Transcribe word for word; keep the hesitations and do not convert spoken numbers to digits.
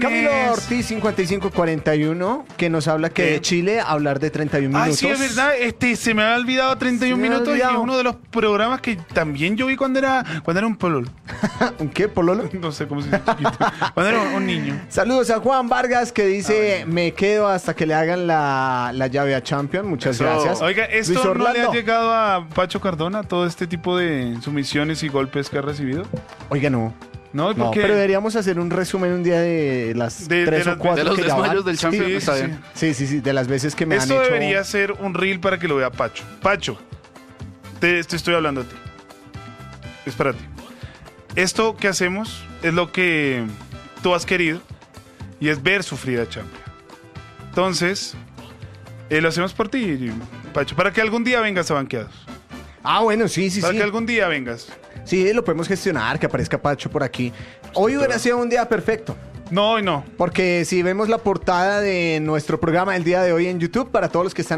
Camilo Ortiz cincuenta y cinco cuarenta y uno que nos habla que ¿Qué? de Chile hablar de treinta y un minutos. Ay, sí, es verdad. Este, se me había olvidado treinta y un Se me había minutos y es olvidado. uno de los programas que también yo vi cuando era, cuando era un pololo. ¿Un qué, pololo? No sé cómo se dice chiquito. Cuando era un, un niño. Saludos a Juan Vargas que dice, Ah, me quedo hasta que le hagan la, la llave a Champion. Muchas Eso. gracias. Oiga, Luis ¿esto no le Orlando. ha llegado a Pacho Cardona, todo este tipo de sumisiones y golpes que ha recibido? Oiga, no. No, ¿y por No, qué? pero deberíamos hacer un resumen un día de las De- de tres las- o cuatro de los que ya van. desmayos del Champions, Sí, está sí, bien. sí, sí, sí, de las veces que me Esto han hecho... debería ser un reel para que lo vea Pacho. Pacho, te, te estoy hablando a ti. Es para ti. Esto que hacemos es lo que tú has querido y es ver sufrir a Champion. Entonces, eh, lo hacemos por ti, Pacho, para que algún día vengas a Banqueados. Ah, bueno, sí, sí, Para sí. que algún día vengas. Sí, lo podemos gestionar, que aparezca Pacho por aquí. Hoy hubiera sido un día perfecto. No, hoy no. Porque si vemos la portada de nuestro programa el día de hoy en YouTube, para todos los que están